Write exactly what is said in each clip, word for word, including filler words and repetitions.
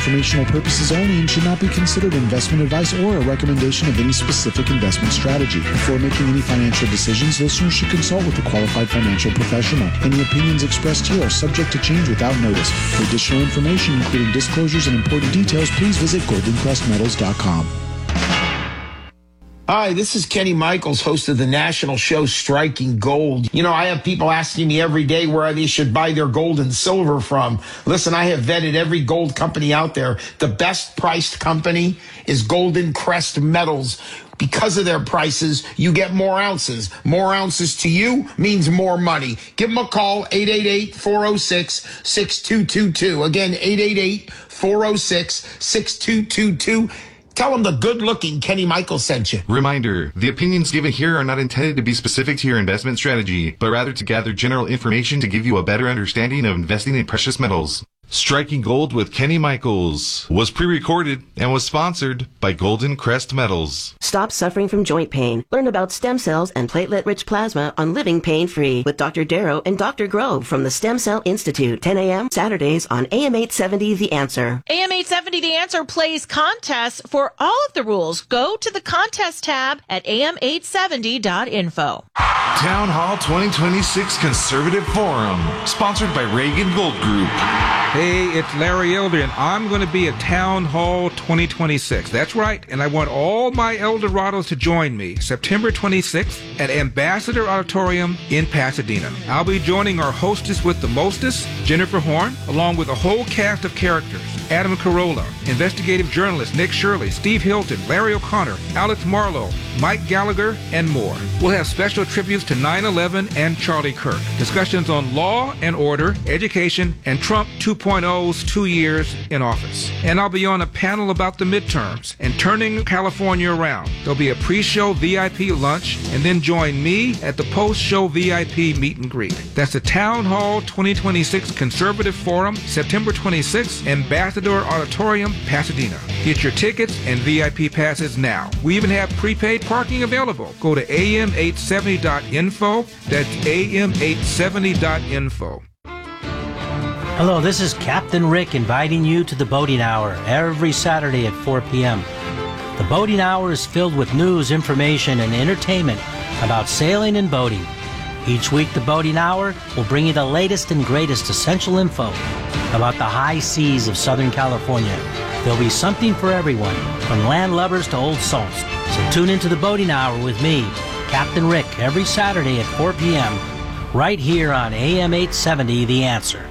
informational purposes only and should not be considered investment advice or a recommendation of any specific investment strategy. Before making any financial decisions, listeners should consult with a qualified financial professional. Any opinions expressed here are subject to change without notice. For additional information, including disclosures and important details, please visit golden crest metals dot com. Hi, this is Kenny Michaels, host of the national show Striking Gold. You know, I have people asking me every day where they should buy their gold and silver from. Listen, I have vetted every gold company out there. The best priced company is Golden Crest Metals. Because of their prices, you get more ounces. More ounces to you means more money. Give them a call, eight eight eight, four oh six, six two two two. Again, eight eight eight, four oh six, six two two two. Tell them the good-looking Kenny Michaels sent you. Reminder, the opinions given here are not intended to be specific to your investment strategy, but rather to gather general information to give you a better understanding of investing in precious metals. Striking Gold with Kenny Michaels was pre-recorded and was sponsored by Golden Crest Metals. Stop suffering from joint pain. Learn about stem cells and platelet-rich plasma on Living Pain-Free with Doctor Darrow and Doctor Grove from the Stem Cell Institute. ten a.m. Saturdays on A M eight seventy The Answer. A M eight seventy The Answer plays contests for all of the rules. Go to the contest tab at A M eight seventy dot info. Town Hall twenty twenty-six Conservative Forum, sponsored by Reagan Gold Group. Hey, it's Larry Elder, and I'm going to be at Town Hall twenty twenty-six. That's right, and I want all my Eldorados to join me September twenty-sixth at Ambassador Auditorium in Pasadena. I'll be joining our hostess with the mostest, Jennifer Horn, along with a whole cast of characters. Adam Carolla, investigative journalist Nick Shirley, Steve Hilton, Larry O'Connor, Alex Marlowe, Mike Gallagher, and more. We'll have special tributes to nine eleven and Charlie Kirk, discussions on law and order, education, and Trump two point oh's two years in office. And I'll be on a panel about the midterms and turning California around. There'll be a pre-show V I P lunch, and then join me at the post-show V I P meet and greet. That's the Town Hall twenty twenty-six Conservative Forum, September twenty-sixth, Ambassador Auditorium, Pasadena. Get your tickets and V I P passes now. We even have prepaid parking available. Go to A M eight seventy dot info. That's A M eight seventy dot info. Hello, this is Captain Rick inviting you to the Boating Hour every Saturday at four p.m. The Boating Hour is filled with news, information, and entertainment about sailing and boating. Each week, the Boating Hour will bring you the latest and greatest essential info about the high seas of Southern California. There'll be something for everyone, from landlubbers to old salts. So tune into the Boating Hour with me, Captain Rick, every Saturday at four p.m. right here on A M eight seventy The Answer.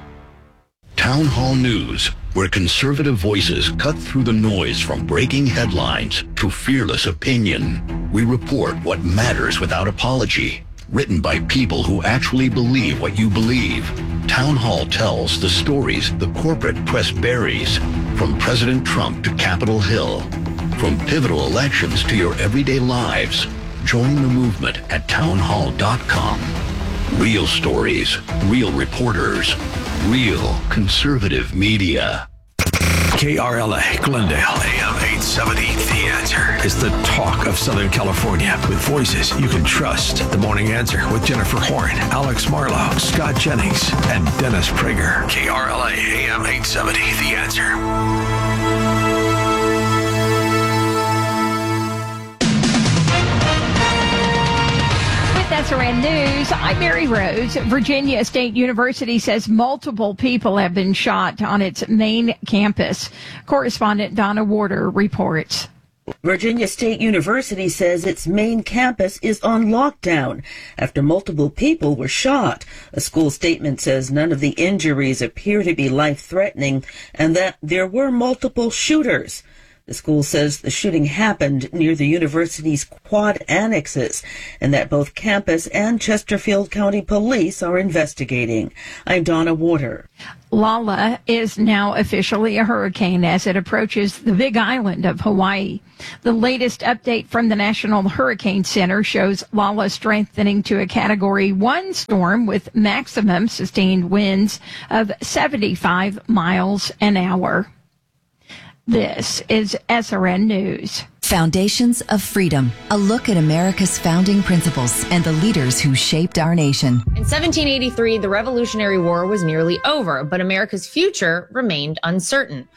Town Hall News, where conservative voices cut through the noise from breaking headlines to fearless opinion. We report what matters without apology. Written by people who actually believe what you believe. Town Hall tells the stories the corporate press buries, from President Trump to Capitol Hill, from pivotal elections to your everyday lives. Join the movement at town hall dot com. Real stories, real reporters, real conservative media. K R L A, Glendale, A M eight seventy, The Answer is the talk of Southern California with voices you can trust. The Morning Answer with Jennifer Horn, Alex Marlowe, Scott Jennings, and Dennis Prager. K R L A, A M eight seventy, The Answer. S R N News, I'm Mary Rose. Virginia State University says multiple people have been shot on its main campus. Correspondent Donna Warder reports. Virginia State University says its main campus is on lockdown after multiple people were shot. A school statement says none of the injuries appear to be life-threatening and that there were multiple shooters. The school says the shooting happened near the university's quad annexes and that both campus and Chesterfield County Police are investigating. I'm Donna Warder. Lala is now officially a hurricane as it approaches the Big Island of Hawaii. The latest update from the National Hurricane Center shows Lala strengthening to a Category one storm with maximum sustained winds of seventy-five miles an hour. This is S R N News. Foundations of Freedom, a look at America's founding principles and the leaders who shaped our nation. In seventeen eighty-three, the Revolutionary War was nearly over, but America's future remained uncertain.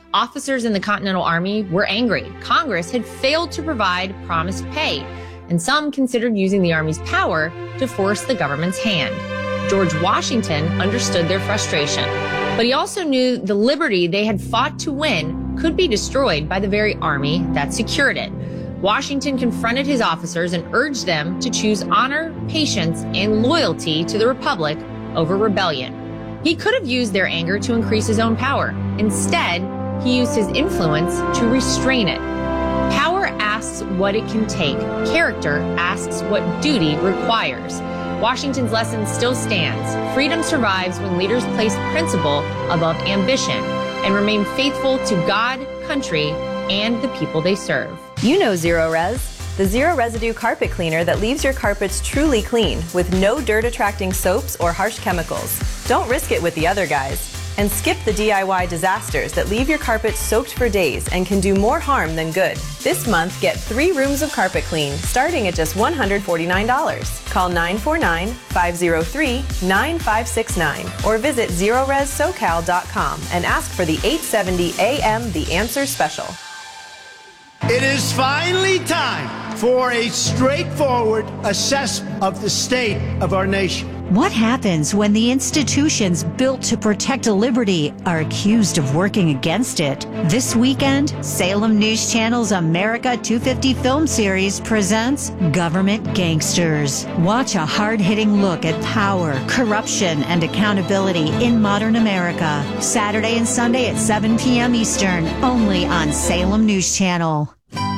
Officers in the Continental Army were angry. Congress had failed to provide promised pay, and some considered using the Army's power to force the government's hand. George Washington understood their frustration, but he also knew the liberty they had fought to win could be destroyed by the very army that secured it. Washington confronted his officers and urged them to choose honor, patience, and loyalty to the Republic over rebellion. He could have used their anger to increase his own power. Instead, he used his influence to restrain it. Power asks what it can take. Character asks what duty requires. Washington's lesson still stands. Freedom survives when leaders place principle above ambition and remain faithful to God, country, and the people they serve. You know Zero Res, the zero residue carpet cleaner that leaves your carpets truly clean with no dirt attracting soaps or harsh chemicals. Don't risk it with the other guys. And skip the D I Y disasters that leave your carpet soaked for days and can do more harm than good. This month, get three rooms of carpet clean starting at just one hundred forty-nine dollars. Call nine four nine, five zero three, nine five six nine or visit zero res socal dot com and ask for the eight seventy A M The Answer Special. It is finally time for a straightforward assessment of the state of our nation. What happens when the institutions built to protect liberty are accused of working against it? This weekend, Salem News Channel's America two fifty film series presents Government Gangsters. Watch a hard-hitting look at power, corruption, and accountability in modern America. Saturday and Sunday at seven p.m. Eastern, only on Salem News Channel.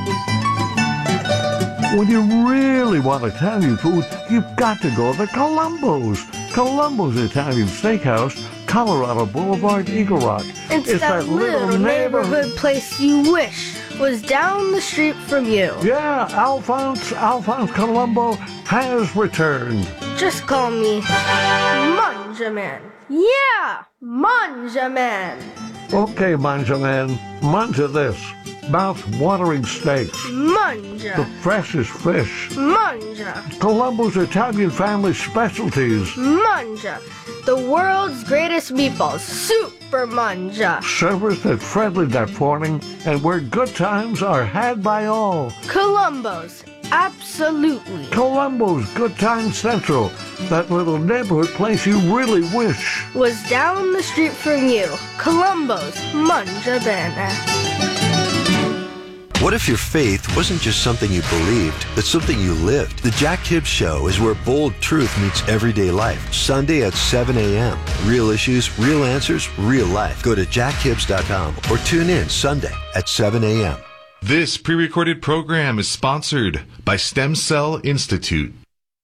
When you really want Italian food, you've got to go to Columbo's. Columbo's Italian Steakhouse, Colorado Boulevard, Eagle Rock. It's, it's that, that little neighborhood, neighborhood place you wish was down the street from you. Yeah, Alphonse, Alphonse Columbo has returned. Just call me Manja Man. Yeah, Manja Man. Okay, Manja Man, manja this. Mouth-watering steaks. Manja. The freshest fish. Manja. Columbo's Italian family specialties. Manja. The world's greatest meatballs. Super Manja. Servers that friendly that morning and where good times are had by all. Columbo's. Absolutely. Columbo's Good Times Central. That little neighborhood place you really wish was down the street from you. Columbo's Manja Bene. What if your faith wasn't just something you believed, but something you lived? The Jack Hibbs Show is where bold truth meets everyday life. Sunday at seven a.m. Real issues, real answers, real life. Go to jack hibbs dot com or tune in Sunday at seven a.m. This pre-recorded program is sponsored by Stem Cell Institute.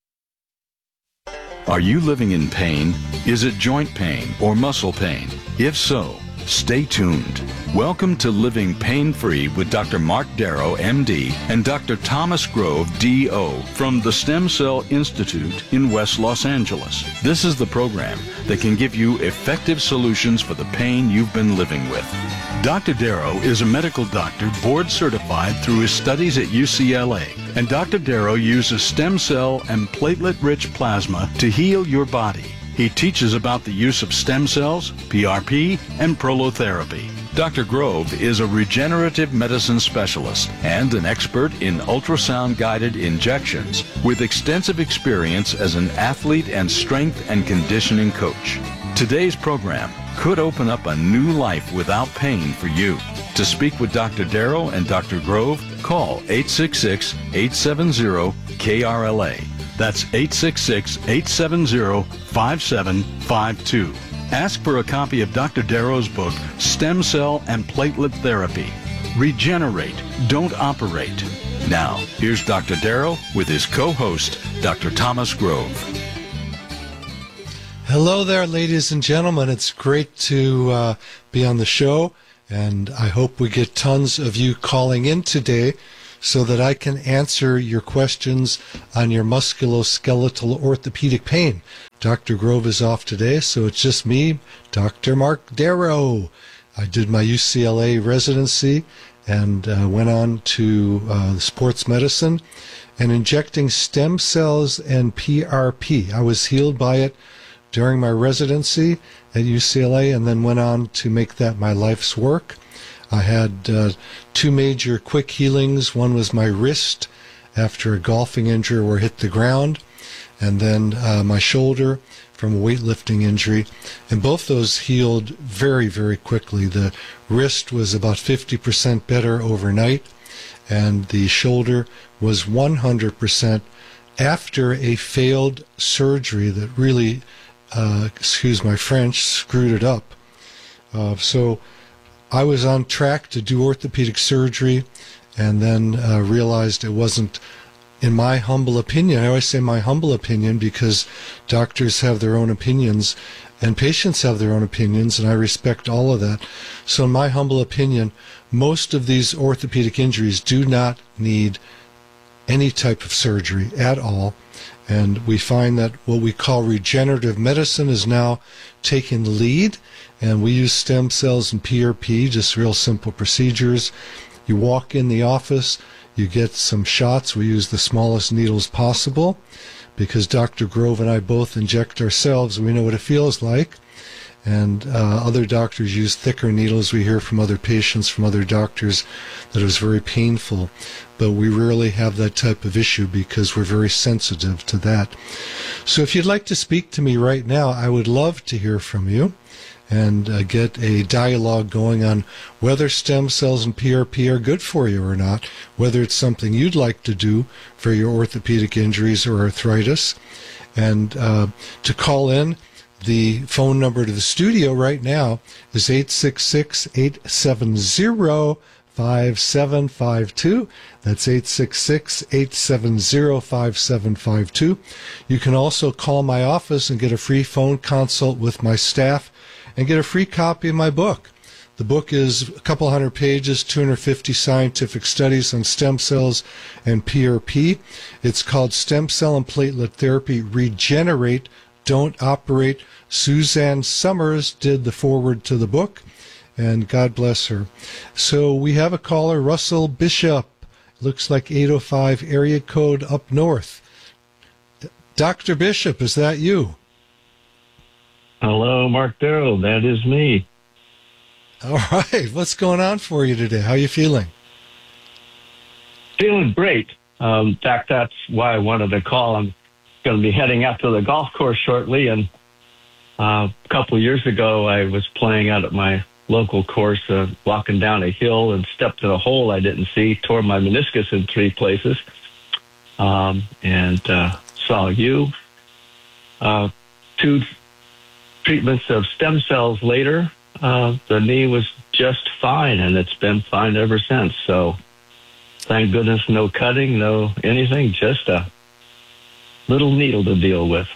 Are you living in pain? Is it joint pain or muscle pain? If so, stay tuned. Welcome to Living Pain-Free with Doctor Mark Darrow, M D, and Doctor Thomas Grove, D O, from the Stem Cell Institute in West Los Angeles. This is the program that can give you effective solutions for the pain you've been living with. Doctor Darrow is a medical doctor board certified through his studies at U C L A, and Doctor Darrow uses stem cell and platelet-rich plasma to heal your body. He teaches about the use of stem cells, P R P, and prolotherapy. Doctor Grove is a regenerative medicine specialist and an expert in ultrasound-guided injections with extensive experience as an athlete and strength and conditioning coach. Today's program could open up a new life without pain for you. To speak with Doctor Darrow and Doctor Grove, call eight six six, eight seven zero, K R L A. That's eight six six, eight seven zero, five seven five two. Ask for a copy of Doctor Darrow's book, Stem Cell and Platelet Therapy. Regenerate, don't operate. Now, here's Doctor Darrow with his co-host, Doctor Thomas Grove. Hello there, ladies and gentlemen. It's great to uh, be on the show, and I hope we get tons of you calling in today so that I can answer your questions on your musculoskeletal orthopedic pain. Doctor Grove is off today, so it's just me, Doctor Mark Darrow. I did my U C L A residency and uh, went on to uh, sports medicine and injecting stem cells and P R P. I was healed by it during my residency at U C L A and then went on to make that my life's work. I had uh, two major quick healings. One was my wrist after a golfing injury where I hit the ground, and then uh, my shoulder from a weightlifting injury. And both those healed very, very quickly. The wrist was about fifty percent better overnight, and the shoulder was one hundred percent after a failed surgery that really, uh, excuse my French, screwed it up. Uh, so I was on track to do orthopedic surgery, and then uh, realized it wasn't, in my humble opinion. I always say my humble opinion because doctors have their own opinions and patients have their own opinions, and I respect all of that. So in my humble opinion, most of these orthopedic injuries do not need any type of surgery at all. And we find that what we call regenerative medicine is now taking the lead, and we use stem cells and P R P, just real simple procedures. You walk in the office, you get some shots. We use the smallest needles possible because Doctor Grove and I both inject ourselves. We know what it feels like. And uh, other doctors use thicker needles. We hear from other patients, from other doctors, that it was very painful. But we rarely have that type of issue because we're very sensitive to that. So if you'd like to speak to me right now, I would love to hear from you and uh, get a dialogue going on whether stem cells and P R P are good for you or not, whether it's something you'd like to do for your orthopedic injuries or arthritis. And uh, to call in, the phone number to the studio right now is eight six six, eight seven zero, five seven five two. That's eight six six, eight seven zero, five seven five two. You can also call my office and get a free phone consult with my staff and get a free copy of my book. The book is a couple hundred pages, two hundred fifty scientific studies on stem cells and P R P. It's called Stem Cell and Platelet Therapy, Regenerate, Don't Operate. Suzanne Summers did the foreword to the book, and God bless her. So we have a caller, Russell Bishop. Looks like eight oh five area code up north. Doctor Bishop, is that you? Hello, Mark Darrow. That is me. All right. What's going on for you today? How are you feeling? Feeling great. Um, in fact, that's why I wanted to call. I'm going to be heading out to the golf course shortly, and Uh, a couple of years ago, I was playing out at my local course, uh, walking down a hill and stepped in a hole I didn't see, tore my meniscus in three places, um, and uh, saw you. Uh, two treatments of stem cells later, uh, the knee was just fine, and it's been fine ever since. So thank goodness, no cutting, no anything, just a little needle to deal with.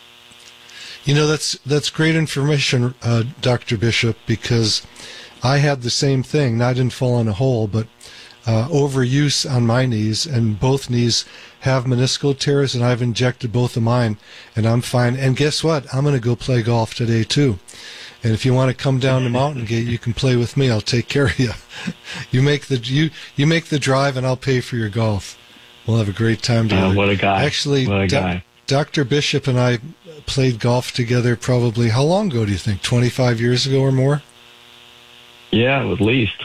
You know, that's that's great information, uh, Doctor Bishop, because I had the same thing. I didn't fall in a hole, but uh, overuse on my knees, and both knees have meniscal tears, and I've injected both of mine, and I'm fine. And guess what? I'm going to go play golf today, too. And if you want to come down to Mountain Gate, you can play with me. I'll take care of you. You make the you you make the drive, and I'll pay for your golf. We'll have a great time together. Uh, what a guy. Actually, what a Do- guy. Doctor Bishop and I played golf together probably, how long ago do you think? twenty-five years ago or more? Yeah, at least.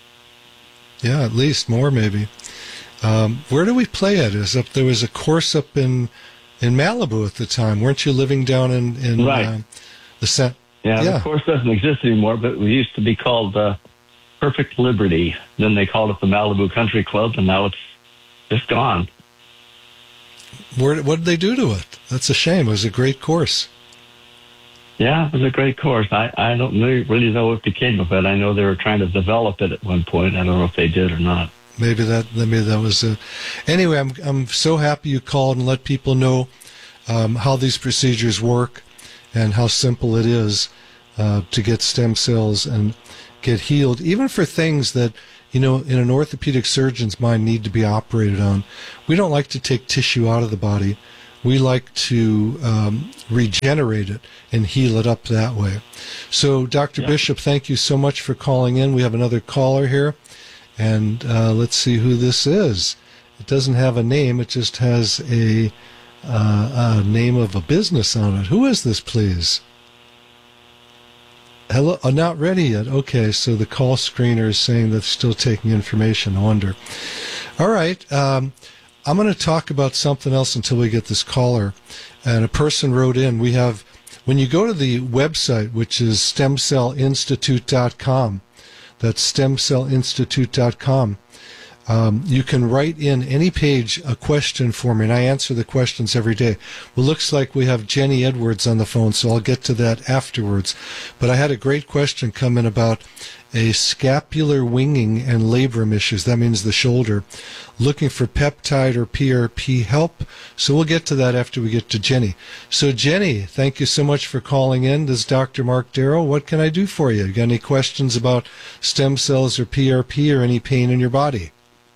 Yeah, at least more maybe. Um, where do we play at? Is up there was a course up in in Malibu at the time. Weren't you living down in in right. uh, the set? Yeah, yeah, the course doesn't exist anymore, but we used to be called uh, Perfect Liberty. Then they called it the Malibu Country Club, and now it's just gone. Where, what did they do to it? That's a shame. It was a great course. Yeah, it was a great course. I, I don't really know what became of it. I know they were trying to develop it at one point. I don't know if they did or not. Maybe that maybe that was a... Anyway, I'm I'm so happy you called and let people know um, how these procedures work and how simple it is uh, to get stem cells and get healed, even for things that, you know, in an orthopedic surgeon's mind need to be operated on. We don't like to take tissue out of the body. We like to um, regenerate it and heal it up that way. So, Doctor Yeah. Bishop, thank you so much for calling in. We have another caller here, and uh, let's see who this is. It doesn't have a name. It just has a, uh, a name of a business on it. Who is this, please? Hello, oh, not ready yet. Okay, so the call screener is saying they're still taking information. I wonder. All right, um, I'm going to talk about something else until we get this caller. And a person wrote in, we have, when you go to the website, which is stem cell institute dot com, that's stem cell institute dot com, Um, you can write in any page a question for me, and I answer the questions every day. Well, looks like we have Jenny Edwards on the phone, so I'll get to that afterwards. But I had a great question come in about a scapular winging and labrum issues. That means the shoulder. Looking for peptide or P R P help. So we'll get to that after we get to Jenny. So Jenny, thank you so much for calling in. This is Doctor Mark Darrow. What can I do for you? You got any questions about stem cells or P R P or any pain in your body?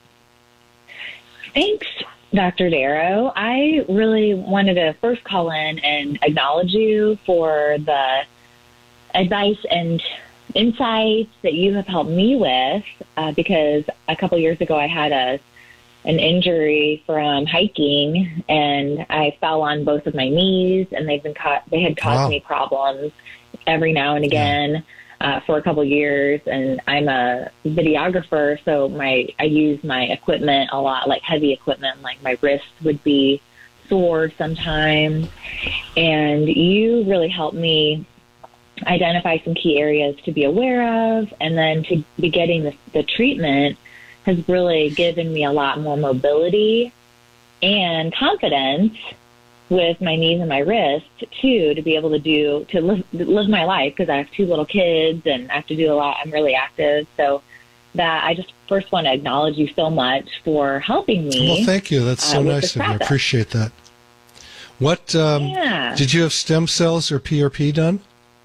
Thanks, Doctor Darrow. I really wanted to first call in and acknowledge you for the advice and insights that you have helped me with, uh, because a couple years ago I had a an injury from hiking, and I fell on both of my knees, and they've been ca- they had caused Wow. me problems every now and again. Yeah. Uh, for a couple of years, and I'm a videographer, so my I use my equipment a lot, like heavy equipment, like my wrist would be sore sometimes, and you really helped me identify some key areas to be aware of, and then to be getting the, the treatment has really given me a lot more mobility and confidence with my knees and my wrist too, to be able to do, to live, live my life, because I have two little kids and I have to do a lot. I'm really active. So that I just first want to acknowledge you so much for helping me. Well, thank you. That's so uh, nice of you. I appreciate that. What, um, Yeah. did you have stem cells or P R P done?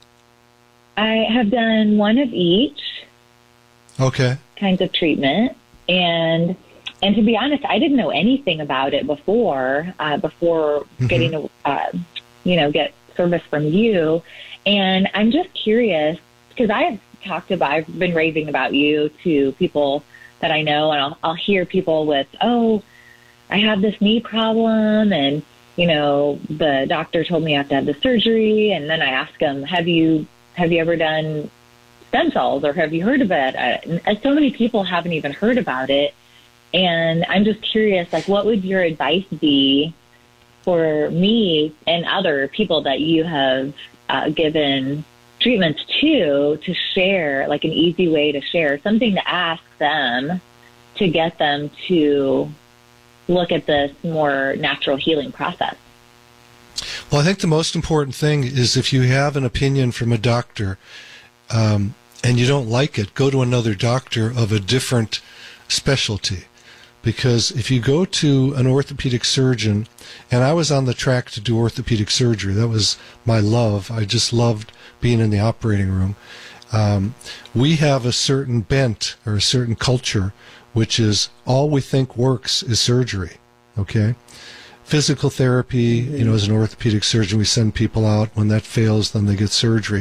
I have done one of each Okay. kinds of treatment, and And to be honest, I didn't know anything about it before, uh, before Mm-hmm. getting to, uh, you know, get service from you. And I'm just curious, because I've talked about, I've been raving about you to people that I know, and I'll, I'll hear people with, oh, I have this knee problem, and, you know, the doctor told me I have to have the surgery. And then I ask them, have you, have you ever done stem cells, or have you heard of it? I, so many people haven't even heard about it. And I'm just curious, like, what would your advice be for me and other people that you have uh, given treatments to, to share, like an easy way to share, something to ask them to get them to look at this more natural healing process? Well, I think the most important thing is if you have an opinion from a doctor um, and you don't like it, go to another doctor of a different specialty. Because if you go to an orthopedic surgeon, and I was on the track to do orthopedic surgery, that was my love. I just loved being in the operating room. Um, we have a certain bent or a certain culture, which is all we think works is surgery. Okay? Physical therapy, you know, as an orthopedic surgeon, we send people out. When that fails, then they get surgery.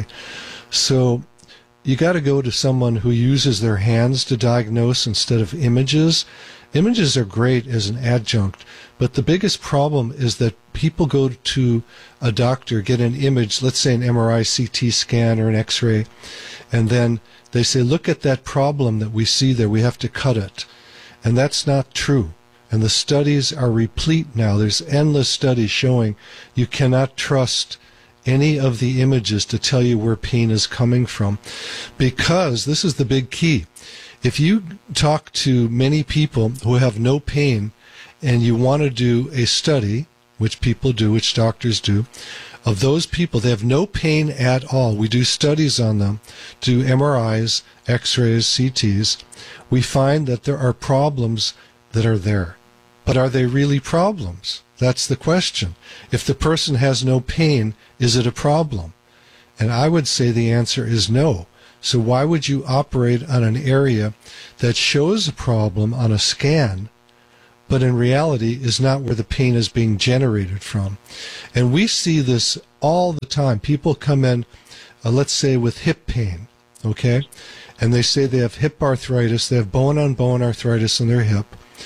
So you got to go to someone who uses their hands to diagnose instead of images. Images are great as an adjunct, but the biggest problem is that people go to a doctor, get an image, let's say an M R I, C T scan, or an X-ray, and then they say, look at that problem that we see there, we have to cut it. And that's not true. And the studies are replete now. There's endless studies showing you cannot trust any of the images to tell you where pain is coming from. Because, this is the big key, if you talk to many people who have no pain and you want to do a study, which people do, which doctors do, of those people, they have no pain at all. We do studies on them, do M R Is, X-rays, C Ts. We find that there are problems that are there. But are they really problems? That's the question. If the person has no pain, is it a problem? And I would say the answer is no. So why would you operate on an area that shows a problem on a scan, but in reality is not where the pain is being generated from? And we see this all the time. People come in, uh, let's say, with hip pain, okay? And they say they have hip arthritis, they have bone-on-bone arthritis in their hip.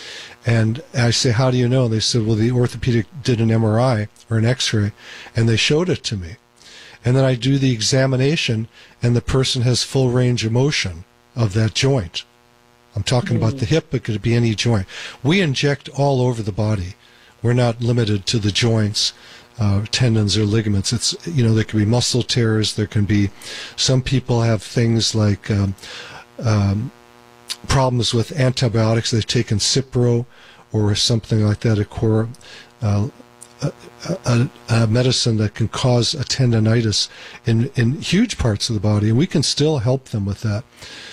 And I say, how do you know? They said, well, the orthopedic did an M R I or an X-ray, and they showed it to me. and then I do the examination, and the person has full range of motion of that joint. I'm talking mm. about the hip, but it could be any joint. We inject all over the body. We're not limited to the joints, uh, tendons, or ligaments. It's, you know, there can be muscle tears. There can be, some people have things like um, um, problems with antibiotics. They've taken Cipro or something like that, a core, uh, a, a, a medicine that can cause a tendonitis in, in huge parts of the body, and we can still help them with that.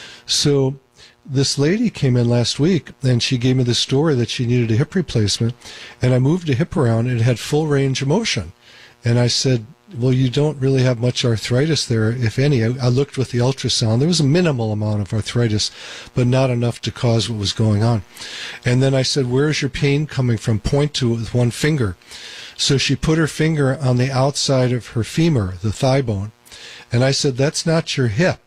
So this lady came in last week, and she gave me the story that she needed a hip replacement, and I moved the hip around, and it had full range of motion. And I said, well, you don't really have much arthritis there, if any. I, I looked with the ultrasound. There was a minimal amount of arthritis, but not enough to cause what was going on. And then I said, where is your pain coming from? Point to it with one finger. So she put her finger on the outside of her femur, the thigh bone. And I said, that's not your hip.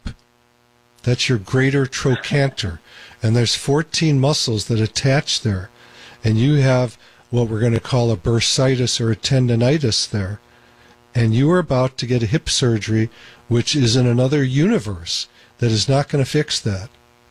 That's your greater trochanter. And there's fourteen muscles that attach there. And you have what we're going to call a bursitis or a tendonitis there. And you are about to get a hip surgery, which is in another universe that is not going to fix that.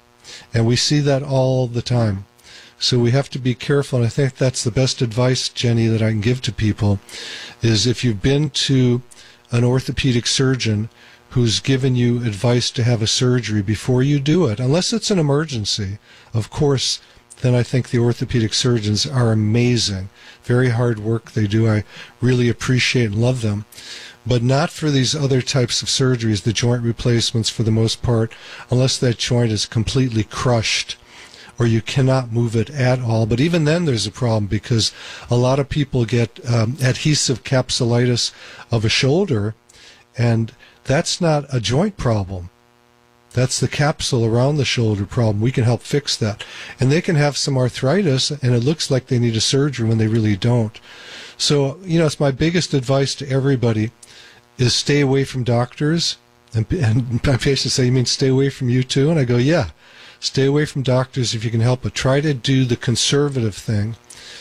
And we see that all the time. So we have to be careful, and I think that's the best advice, Jenny, that I can give to people, is if you've been to an orthopedic surgeon who's given you advice to have a surgery, before you do it, unless it's an emergency, of course, then I think the orthopedic surgeons are amazing. Very hard work they do. I really appreciate and love them. But not for these other types of surgeries, the joint replacements for the most part, unless that joint is completely crushed or you cannot move it at all. But even then there's a problem, because a lot of people get um, adhesive capsulitis of a shoulder, and that's not a joint problem. That's the capsule around the shoulder problem. We can help fix that. And they can have some arthritis, and it looks like they need a surgery when they really don't. So, you know, it's my biggest advice to everybody is stay away from doctors. And, and my patients say, you mean stay away from you too? And I go, yeah, stay away from doctors if you can help it. Try to do the conservative thing.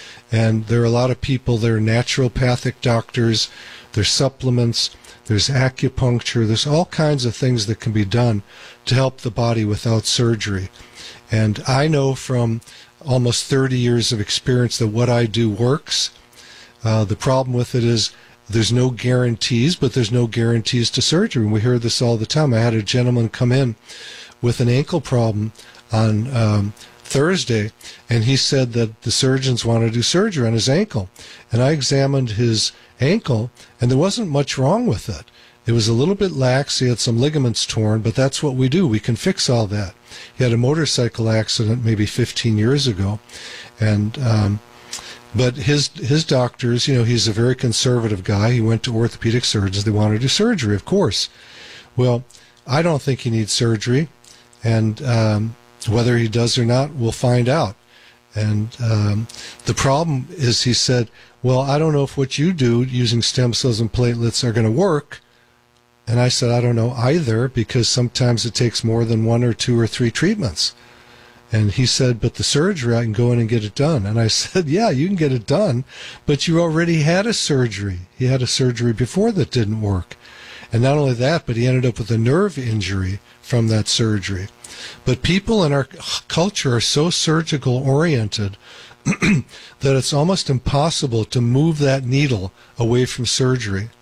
And there are a lot of people that are naturopathic doctors. There's supplements. There's acupuncture. There's all kinds of things that can be done to help the body without surgery. And I know from almost thirty years of experience that what I do works. Uh, the problem with it is there's no guarantees, but there's no guarantees to surgery. And we hear this all the time. I had a gentleman come in with an ankle problem on um, Thursday, and he said that the surgeons want to do surgery on his ankle. And I examined his ankle, and there wasn't much wrong with it. It was a little bit lax. He had some ligaments torn, but that's what we do. We can fix all that. He had a motorcycle accident maybe fifteen years ago, and um, but his his doctors, you know, he's a very conservative guy. He went to orthopedic surgeons. They wanted to do surgery, of course. Well, I don't think he needs surgery, and um, whether he does or not, we'll find out. And um, the problem is, he said, well, I don't know if what you do using stem cells and platelets are going to work. And I said, I don't know either, because sometimes it takes more than one or two or three treatments. And he said, but the surgery, I can go in and get it done. And I said, yeah, you can get it done, but you already had a surgery. He had a surgery before that didn't work. And not only that, but he ended up with a nerve injury from that surgery. But people in our culture are so surgical oriented that it's almost impossible to move that needle away from surgery.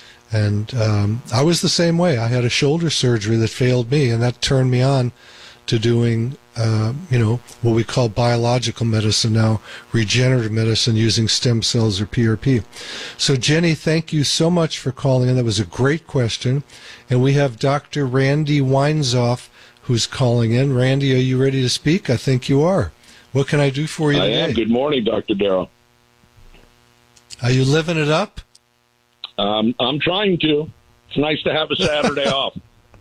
And um, I was the same way. I had a shoulder surgery that failed me, and that turned me on to doing, uh, you know, what we call biological medicine now, regenerative medicine using stem cells or P R P. So, Jenny, thank you so much for calling in. That was a great question. And we have Doctor Randy Weinzoff who's calling in. Randy, are you ready to speak? I think you are. What can I do for you I today? am. Good morning, Doctor Darrow. Are you living it up? Um, I'm trying to. It's nice to have a Saturday off.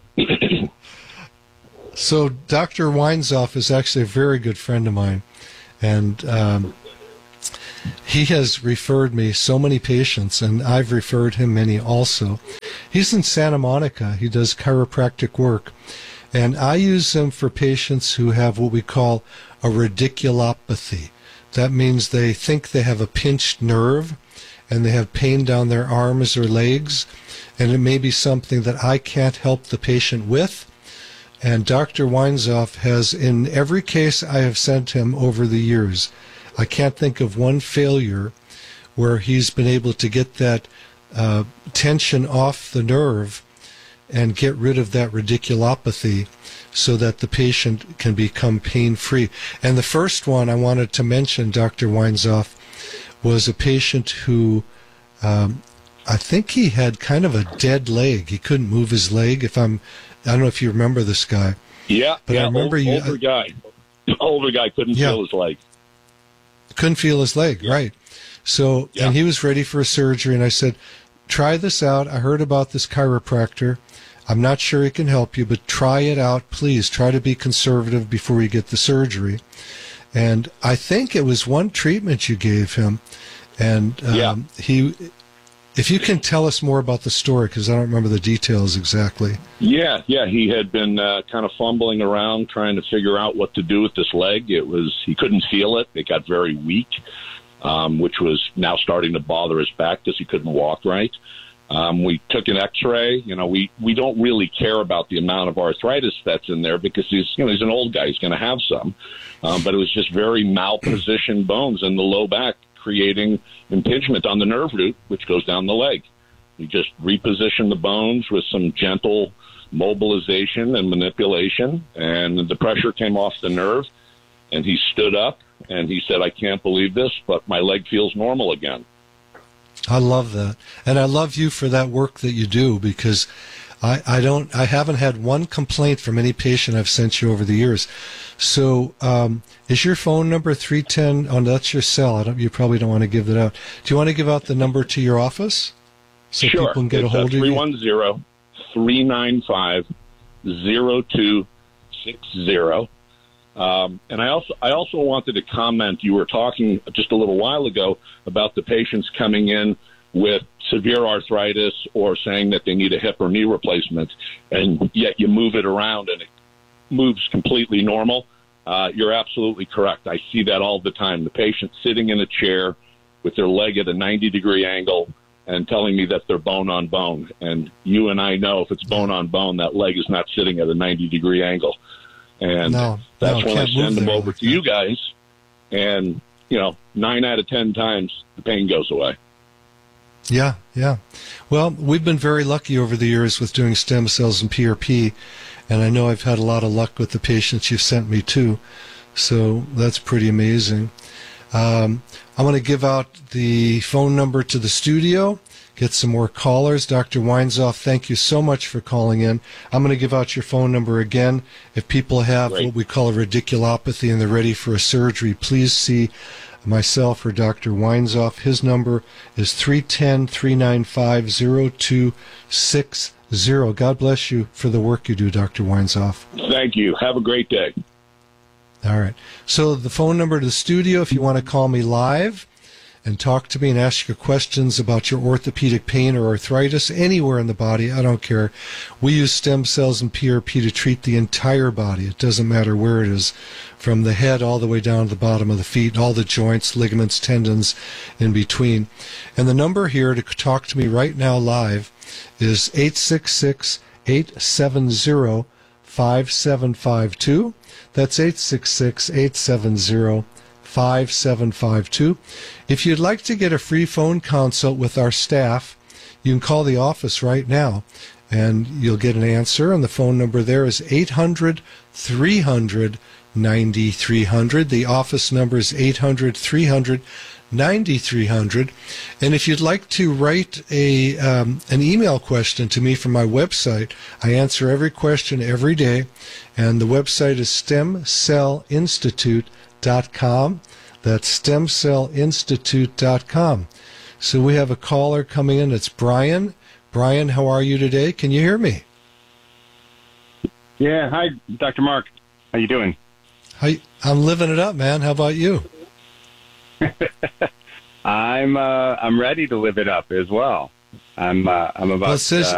So Doctor Weinzoff is actually a very good friend of mine, and um, he has referred me so many patients, and I've referred him many also. He's in Santa Monica. He does chiropractic work, and I use him for patients who have what we call a radiculopathy. That means they think they have a pinched nerve, and they have pain down their arms or legs, and it may be something that I can't help the patient with. And Doctor Weinzoff has, in every case I have sent him over the years, I can't think of one failure where he's been able to get that uh, tension off the nerve and get rid of that radiculopathy so that the patient can become pain-free. And the first one I wanted to mention, Doctor Weinzoff, was a patient who, um, I think he had kind of a dead leg. He couldn't move his leg. If I'm, I don't know if you remember this guy. Yeah, but yeah, I remember old, you. older guy. Older guy couldn't Yeah. feel his leg. Couldn't feel his leg, right. So, and he was ready for a surgery, and I said, try this out. I heard about this chiropractor. I'm not sure he can help you, but try it out, please. Try to be conservative before you get the surgery. And I think it was one treatment you gave him, and um, Yeah. he, if you can tell us more about the story, because I don't remember the details exactly. Yeah, yeah, he had been uh, kind of fumbling around trying to figure out what to do with this leg. It was he couldn't feel it. It got very weak, um, which was now starting to bother his back because he couldn't walk right. Um, we took an X-ray. You know, we, we don't really care about the amount of arthritis that's in there because he's you know he's an old guy. He's going to have some, um, but it was just very malpositioned bones in the low back, creating impingement on the nerve root, which goes down the leg. We just repositioned the bones with some gentle mobilization and manipulation, and the pressure came off the nerve, and he stood up, and he said, I can't believe this, but my leg feels normal again. I love that. And I love you for that work that you do, because I, I don't, I haven't had one complaint from any patient I've sent you over the years. So, um, is your phone number three one zero? Oh, that's your cell. I don't, you probably don't want to give that out. Do you want to give out the number to your office so Sure. people can get it's a hold of you? three one zero, three nine five, zero two six zero. Um, and I also, I also wanted to comment, you were talking just a little while ago about the patients coming in with severe arthritis or saying that they need a hip or knee replacement, and yet you move it around and it moves completely normal. Uh, you're absolutely correct. I see that all the time. The patient sitting in a chair with their leg at a ninety degree angle and telling me that they're bone on bone. And you and I know if it's bone on bone, that leg is not sitting at a ninety degree angle. And No, that's no, when I can't move send them there over like to you guys. And, you know, nine out of ten times the pain goes away. Yeah, yeah. Well, we've been very lucky over the years with doing stem cells and P R P, and I know I've had a lot of luck with the patients you've sent me to, so that's pretty amazing. Um, I'm going to give out the phone number to the studio, get some more callers. Doctor Weinzoff, thank you so much for calling in. I'm going to give out your phone number again. If people have Great. what we call a radiculopathy and they're ready for a surgery, please see myself or Doctor Weinzoff. His number is three one zero, three nine five, zero two six zero. God bless you for the work you do, Doctor Weinzoff. Thank you. Have a great day. All right. So the phone number to the studio, if you want to call me live and talk to me and ask your questions about your orthopedic pain or arthritis anywhere in the body, I don't care. We use stem cells and P R P to treat the entire body. It doesn't matter where it is, from the head all the way down to the bottom of the feet, all the joints, ligaments, tendons in between. And the number here to talk to me right now live is eight six six, eight seven zero, five seven five two. That's eight six six, eight seven zero, five seven five two. If you'd like to get a free phone consult with our staff, you can call the office right now and you'll get an answer. And the phone number there is eight hundred, three hundred, ninety-three hundred. The office number is eight hundred, three hundred, ninety-three hundred. And if you'd like to write a um, an email question to me from my website, I answer every question every day, and the website is stem cell institute dot com. That's stem cell institute dot com. So we have a caller coming in. It's Brian. Brian, how are you today? Can you hear me? Yeah. Hi, Doctor Mark. How you doing? Hi, I'm living it up, man. How about you? I'm uh, I'm ready to live it up as well. I'm uh, I'm about. Well, it says, uh,